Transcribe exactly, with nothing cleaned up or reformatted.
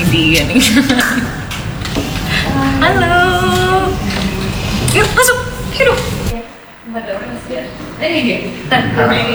tiga nih. Halo. Yuk masuk. Yuk. Ada orang sih. Ini dia. Ntar ini.